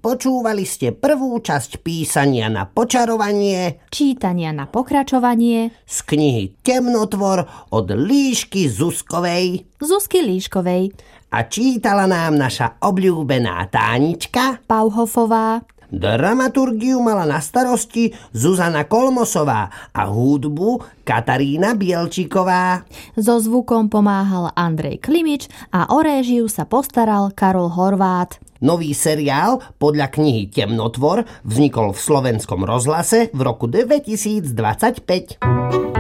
Počúvali ste prvú časť písania na počarovanie, čítania na pokračovanie z knihy Temnotvor od Líšky Zuzkovej. Zuzky Líškovej. A čítala nám naša obľúbená Tánička Pauhofová. Dramaturgiu mala na starosti Zuzana Kolmosová a hudbu Katarína Bielčíková. So zvukom pomáhal Andrej Klimič a o réžiu sa postaral Karol Horvát. Nový seriál podľa knihy Temnotvor vznikol v Slovenskom rozhlase v roku 2025.